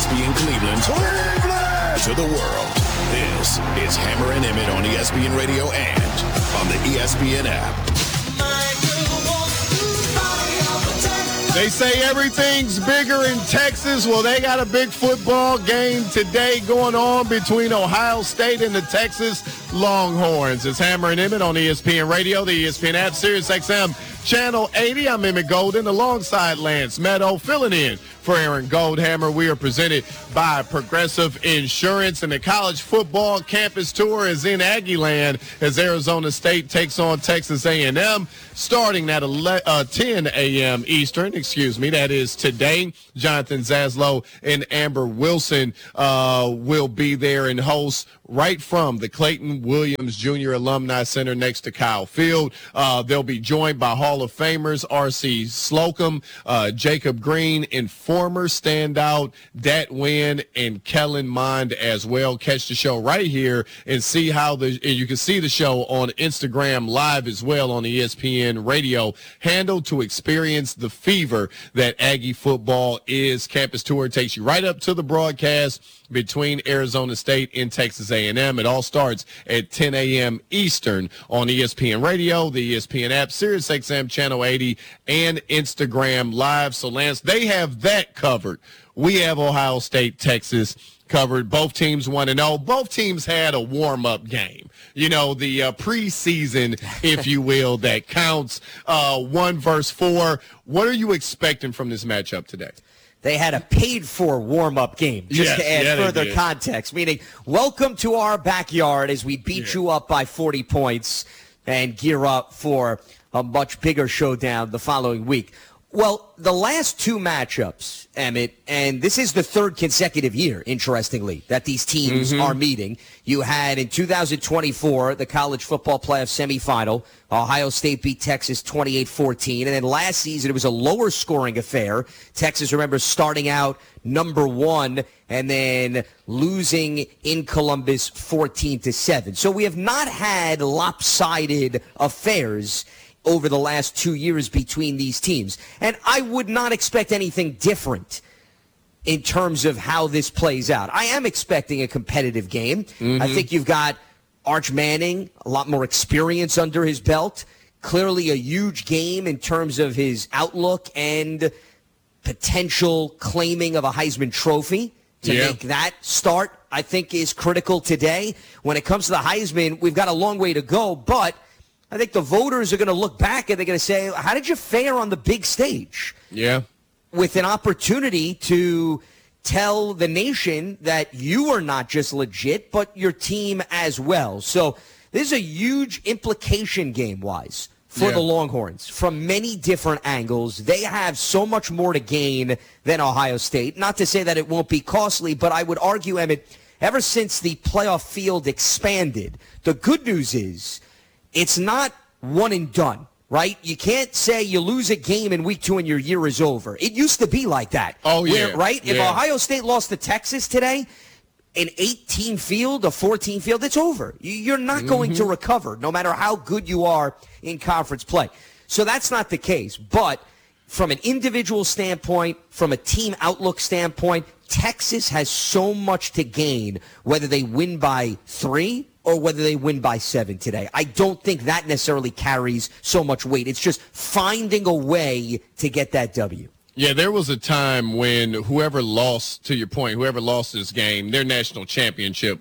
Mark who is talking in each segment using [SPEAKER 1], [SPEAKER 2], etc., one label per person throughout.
[SPEAKER 1] ESPN Cleveland, to the world. This is Hammer and Emmett on ESPN Radio and on the ESPN app.
[SPEAKER 2] They say everything's bigger in Texas. Well, they got a big football game today going on between Ohio State and the Texas Longhorns. It's Hammer and Emmett on ESPN Radio, the ESPN app, Sirius XM, Channel 80. I'm Emmett Golden alongside Lance Meadow, filling in for Aaron Goldhammer. We are presented by Progressive Insurance, and the college football campus tour is in Aggieland as Arizona State takes on Texas A&M starting at 10 a.m. Eastern. That is today. Jonathan Zaslow and Amber Wilson will be there and host right from the Clayton Williams Jr. Alumni Center next to Kyle Field. They'll be joined by Hall of Famers R.C. Slocum, Jacob Green, and former standout Dat Nguyen and Kellen Mond as well. Catch the show right here and see and you can see the show on Instagram Live as well on the ESPN Radio handle to experience the fever that Aggie football is. Campus tour takes you right up to the broadcast between Arizona State and Texas A&M. It all starts at 10 a.m. Eastern on ESPN Radio, the ESPN app, Sirius XM Channel 80, and Instagram Live. So, Lance, they have that covered. We have Ohio State, Texas covered. Both teams 1-0. Both teams had a warm-up game. You know, the preseason, if you will, that counts 1 versus 4. What are you expecting from this matchup today?
[SPEAKER 3] They had a paid-for warm-up game, just to add further context, meaning welcome to our backyard as we beat you up by 40 points and gear up for a much bigger showdown the following week. Well, the last two matchups, Emmett, and this is the third consecutive year, interestingly, that these teams are meeting. You had in 2024 the college football playoff semifinal. Ohio State beat Texas 28-14. And then last season it was a lower scoring affair. Texas, remember, starting out number 1 and then losing in Columbus 14-7. So we have not had lopsided affairs over the last 2 years between these teams. And I would not expect anything different in terms of how this plays out. I am expecting a competitive game. I think you've got Arch Manning, a lot more experience under his belt. Clearly a huge game in terms of his outlook and potential claiming of a Heisman Trophy. To make that start, I think, is critical today. When it comes to the Heisman, we've got a long way to go, but I think the voters are going to look back and they're going to say, how did you fare on the big stage?
[SPEAKER 2] Yeah.
[SPEAKER 3] With an opportunity to tell the nation that you are not just legit, but your team as well. So this is a huge implication game-wise for the Longhorns from many different angles. They have so much more to gain than Ohio State. Not to say that it won't be costly, but I would argue, Emmett, ever since the playoff field expanded, the good news is it's not one and done, right? You can't say you lose a game in week 2 and your year is over. It used to be like that.
[SPEAKER 2] Oh, yeah.
[SPEAKER 3] Right? If Ohio State lost to Texas today, an 18 field, a 14 field, it's over. You're not going to recover, no matter how good you are in conference play. So that's not the case. But from an individual standpoint, from a team outlook standpoint, Texas has so much to gain, whether they win by 3 or whether they win by 7 today. I don't think that necessarily carries so much weight. It's just finding a way to get that W.
[SPEAKER 2] Yeah, there was a time when whoever lost, to your point, whoever lost this game, their national championship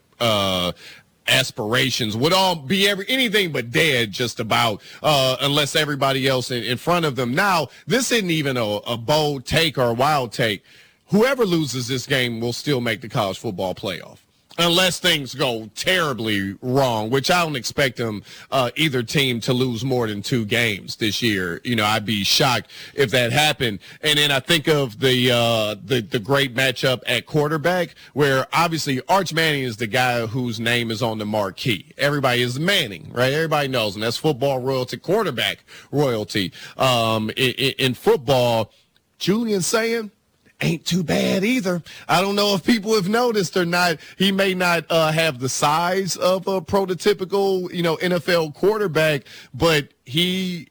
[SPEAKER 2] aspirations would all be anything but dead just about unless everybody else in front of them. Now, this isn't even a bold take or a wild take. Whoever loses this game will still make the college football playoff. Unless things go terribly wrong, which I don't expect them, either team to lose more than 2 games this year. You know, I'd be shocked if that happened. And then I think of the great matchup at quarterback, where obviously Arch Manning is the guy whose name is on the marquee. Everybody is Manning, right? Everybody knows him. That's football royalty, quarterback royalty. In football, Julian Saying ain't too bad either. I don't know if people have noticed or not. He may not have the size of a prototypical, NFL quarterback, but he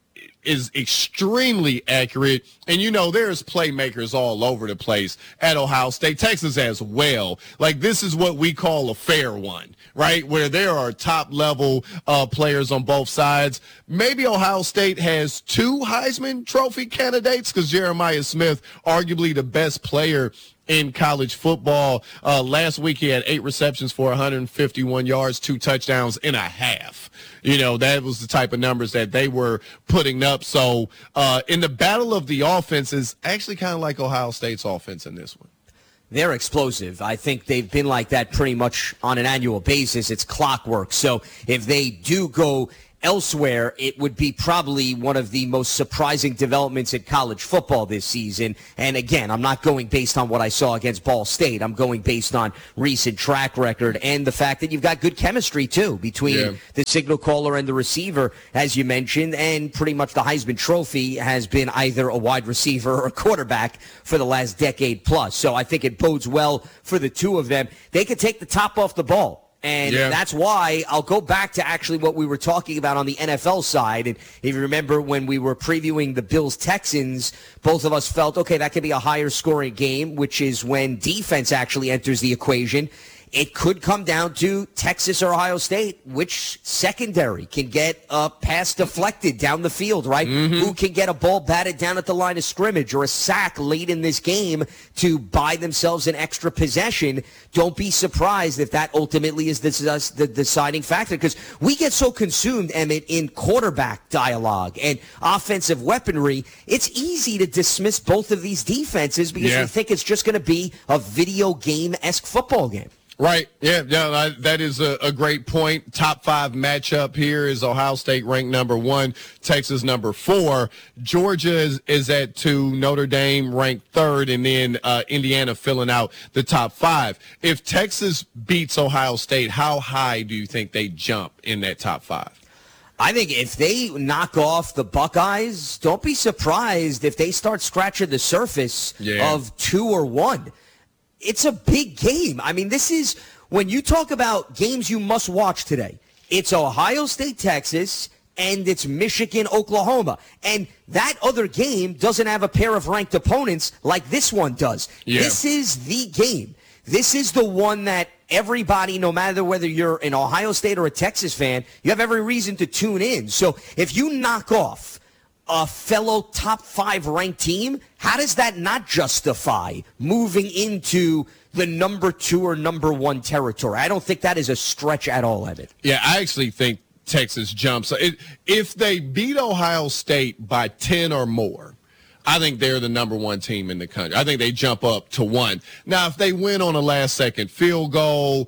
[SPEAKER 2] is extremely accurate. And, there's playmakers all over the place at Ohio State, Texas as well. Like, this is what we call a fair one, right, where there are top-level players on both sides. Maybe Ohio State has 2 Heisman Trophy candidates because Jeremiah Smith, arguably the best player in college football. Last week he had 8 receptions for 151 yards, 2 touchdowns and a half. That was the type of numbers that they were putting up. So in the battle of the offenses, actually kind of like Ohio State's offense in this one.
[SPEAKER 3] They're explosive. I think they've been like that pretty much on an annual basis. It's clockwork. So if they do go elsewhere, it would be probably one of the most surprising developments in college football this season. And again, I'm not going based on what I saw against Ball State. I'm going based on recent track record and the fact that you've got good chemistry, too, between the signal caller and the receiver, as you mentioned. And pretty much the Heisman Trophy has been either a wide receiver or a quarterback for the last decade plus. So I think it bodes well for the two of them. They could take the top off the ball. And that's why I'll go back to actually what we were talking about on the NFL side. And if you remember when we were previewing the Bills-Texans, both of us felt, okay, that could be a higher scoring game, which is when defense actually enters the equation. It could come down to Texas or Ohio State, which secondary can get a pass deflected down the field, right? Mm-hmm. Who can get a ball batted down at the line of scrimmage or a sack late in this game to buy themselves an extra possession. Don't be surprised if that ultimately is the deciding factor, because we get so consumed, Emmett, in quarterback dialogue and offensive weaponry. It's easy to dismiss both of these defenses because we think it's just going to be a video game-esque football game.
[SPEAKER 2] Right. Yeah, that is a great point. Top 5 matchup here is Ohio State ranked number 1, Texas number 4. Georgia is at 2, Notre Dame ranked 3rd, and then Indiana filling out the top 5. If Texas beats Ohio State, how high do you think they jump in that top 5?
[SPEAKER 3] I think if they knock off the Buckeyes, don't be surprised if they start scratching the surface of 2 or 1. It's a big game. I mean, this is, when you talk about games you must watch today, it's Ohio State, Texas, and it's Michigan, Oklahoma. And that other game doesn't have a pair of ranked opponents like this one does. Yeah. This is the game. This is the one that everybody, no matter whether you're an Ohio State or a Texas fan, you have every reason to tune in. So if you knock off a fellow top 5 ranked team, how does that not justify moving into the number 2 or number 1 territory? I don't think that is a stretch at all, Evan.
[SPEAKER 2] Yeah, I actually think Texas jumps. If they beat Ohio State by 10 or more, I think they're the number 1 team in the country. I think they jump up to 1. Now, if they win on a last-second field goal,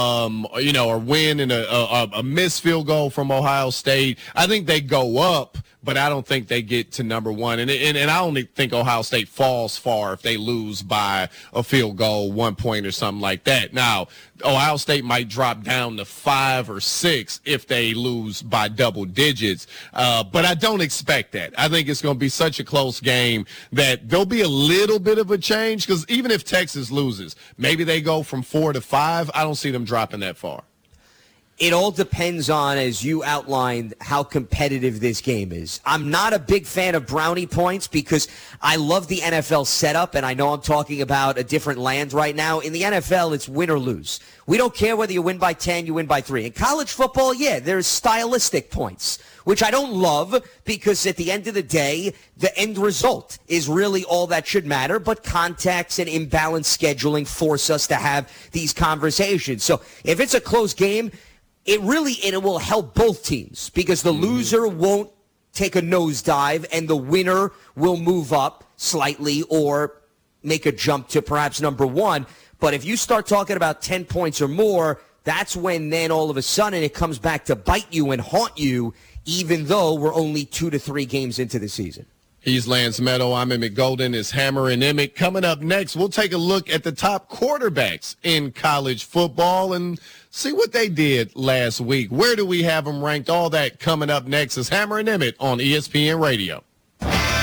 [SPEAKER 2] or win in a missed field goal from Ohio State, I think they go up, but I don't think they get to number 1. And I only think Ohio State falls far if they lose by a field goal, 1 point or something like that. Now, Ohio State might drop down to 5 or 6 if they lose by double digits. But I don't expect that. I think it's going to be such a close game that there'll be a little bit of a change, because even if Texas loses, maybe they go from 4 to 5. I don't see them dropping that far.
[SPEAKER 3] It all depends on, as you outlined, how competitive this game is. I'm not a big fan of brownie points because I love the NFL setup, and I know I'm talking about a different land right now. In the NFL, it's win or lose. We don't care whether you win by 10, you win by 3. In college football, there's stylistic points, which I don't love because at the end of the day, the end result is really all that should matter. But context and imbalanced scheduling force us to have these conversations. So if it's a close game, it will help both teams because the loser won't take a nosedive and the winner will move up slightly or make a jump to perhaps number 1. But if you start talking about 10 points or more, that's when then all of a sudden it comes back to bite you and haunt you, even though we're only 2 to 3 games into the season.
[SPEAKER 2] He's Lance Meadow. I'm Emmett Golden. It's Hammer and Emmett. Coming up next, we'll take a look at the top quarterbacks in college football and see what they did last week. Where do we have them ranked? All that coming up next is Hammer and Emmett on ESPN Radio.
[SPEAKER 4] Hey,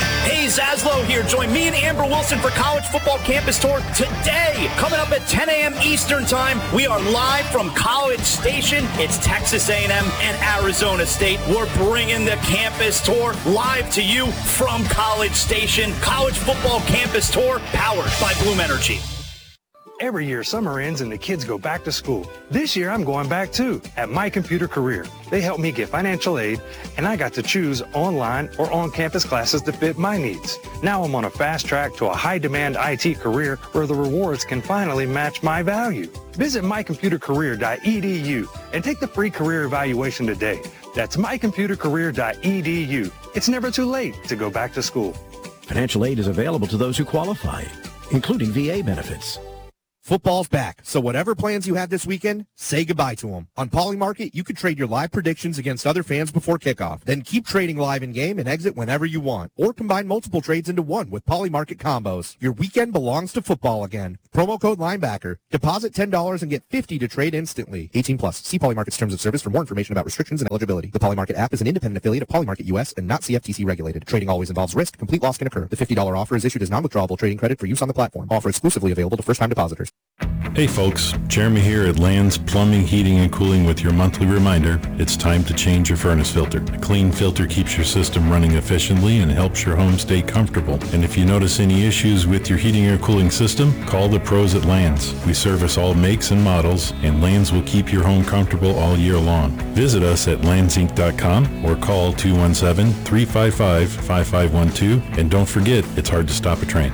[SPEAKER 4] Zaslow here. Join me and Amber Wilson for College Football Campus Tour today. Coming up at 10 a.m. Eastern Time, we are live from College Station. It's Texas A&M and Arizona State. We're bringing the Campus Tour live to you from College Station. College Football Campus Tour, powered by Bloom Energy.
[SPEAKER 5] Every year, summer ends and the kids go back to school. This year, I'm going back too, at My Computer Career. They helped me get financial aid, and I got to choose online or on-campus classes to fit my needs. Now I'm on a fast track to a high-demand IT career where the rewards can finally match my value. Visit mycomputercareer.edu and take the free career evaluation today. That's mycomputercareer.edu. It's never too late to go back to school.
[SPEAKER 6] Financial aid is available to those who qualify, including VA benefits.
[SPEAKER 7] Football's back, so whatever plans you have this weekend, say goodbye to them. On Polymarket, you can trade your live predictions against other fans before kickoff. Then keep trading live in-game and exit whenever you want. Or combine multiple trades into one with Polymarket combos. Your weekend belongs to football again. Promo code Linebacker. Deposit $10 and get $50 to trade instantly. 18+. See Polymarket's terms of service for more information about restrictions and eligibility. The Polymarket app is an independent affiliate of Polymarket US and not CFTC regulated. Trading always involves risk. Complete loss can occur. The $50 offer is issued as non-withdrawable trading credit for use on the platform. Offer exclusively available to first-time depositors.
[SPEAKER 8] Hey folks, Jeremy here at Land's Plumbing, Heating, and Cooling with your monthly reminder, it's time to change your furnace filter. A clean filter keeps your system running efficiently and helps your home stay comfortable. And if you notice any issues with your heating or cooling system, call the pros at Land's. We service all makes and models, and Land's will keep your home comfortable all year long. Visit us at landsinc.com or call 217-355-5512. And don't forget, it's hard to stop a train.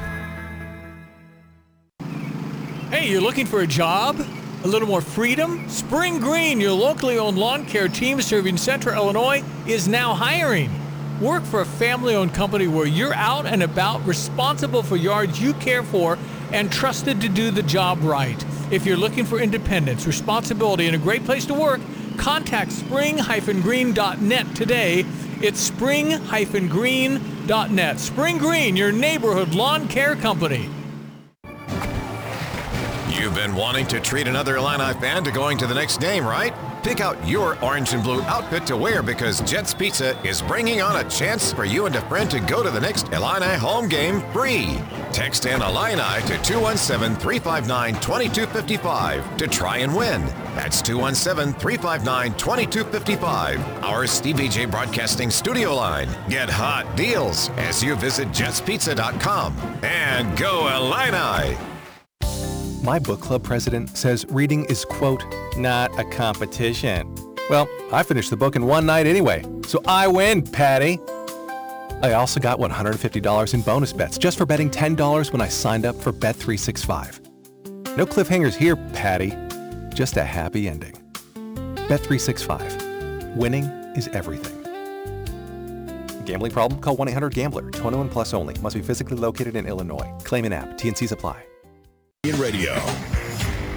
[SPEAKER 9] Hey, you're looking for a job? A little more freedom? Spring Green, your locally owned lawn care team serving Central Illinois, is now hiring. Work for a family-owned company where you're out and about, responsible for yards you care for, and trusted to do the job right. If you're looking for independence, responsibility, and a great place to work, contact spring-green.net today. It's spring-green.net. Spring Green, your neighborhood lawn care company.
[SPEAKER 1] You've been wanting to treat another Illini fan to going to the next game, right? Pick out your orange and blue outfit to wear because Jets Pizza is bringing on a chance for you and a friend to go to the next Illini home game free. Text in Illini to 217-359-2255 to try and win. That's 217-359-2255. Our Stevie J Broadcasting studio line. Get hot deals as you visit jetspizza.com. And go Illini!
[SPEAKER 10] My book club president says reading is, quote, not a competition. Well, I finished the book in one night anyway, so I win, Patty. I also got $150 in bonus bets just for betting $10 when I signed up for Bet365. No cliffhangers here, Patty. Just a happy ending. Bet365. Winning is everything. Gambling problem? Call 1-800-GAMBLER. 21 plus only. Must be physically located in Illinois. Claim an app. T&Cs apply.
[SPEAKER 1] Radio.